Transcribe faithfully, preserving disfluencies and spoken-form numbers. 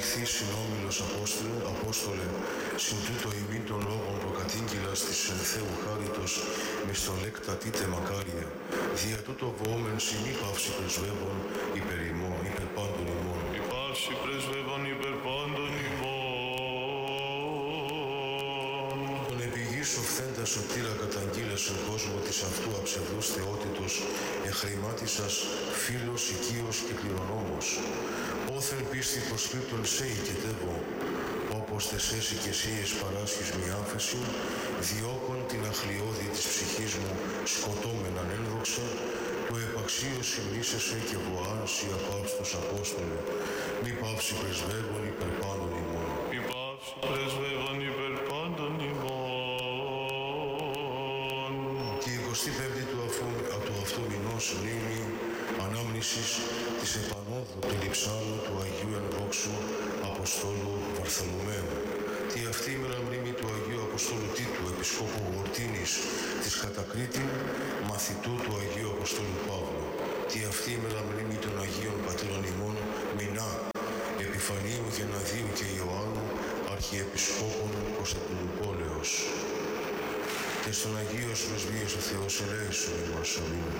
ορθή συνόμιλος Απόστολε, Απόστολε, συν τούτο ημί των λόγων προκατήγγυλας της εν Θεού χάριτος, με στολέκτα τίτε μακάρια, δια τούτο βοόμεν σημεί παύση πρεσβεύων υπερ ημών, υπερ πάντων ημών. Η παύση πρεσβεύων υπερ πάντων ημών. Τον επιγής οφθέντα σωτήρα καταγγείλας εν κόσμο της αυτού αψευδούς θεότητος, εχρημάτισας φίλος, οικείος και κληρονόμος. Όθεν πίστη προσκρίπτων σε οικετεύω, όπως τεσέσι και εσύ εσπαράσχεις μη άφεση, διώκον την αχλιώδη της ψυχής μου σκοτώμεναν ένδοξα, το επαξίως συμνήσεσαι και βοάνσι απαύστος Απόστολε, μη παύση πρεσβεύων υπερ πάντων ημών. Η παύση πρεσβεύων υπερ πάντων ημών. Τη εικοστή πέμπτη του, αφού, του αυτού μηνός μνήμη ανάμνησης της επανόδου του λειψάνου του Αγίου Ενδόξου Αποστόλου Βαρθολομαίου. Τη αυτή ημέρα μνήμη του Αγίου Αποστόλου Τίτου, Επισκόπου Γορτίνης της Κατακρίτην, μαθητού του Αγίου Αποστόλου Παύλου. Τη αυτή ημέρα μνήμη των Αγίων Πατήρων ημών Μινά, Επιφανίου Γεναδίου και Ιωάννου, Αρχιεπισκόπων Κωνσταντινούπολεως. Και στον Αγίος Πρεσβείας ο Θεός ελέησον ημάς. Αμήν.